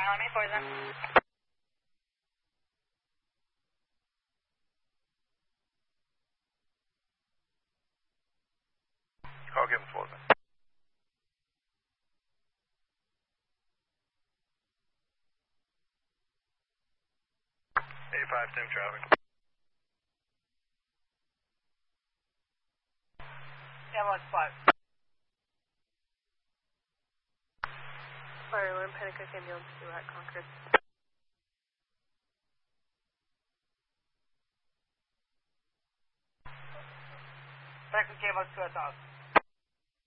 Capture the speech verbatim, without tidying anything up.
on me, Poison. Call Gibbons, Poison. eight five, same traffic. Yeah, one spot. Fire alarm, Panic ambulance to at Concord. Panic ambulance to at South.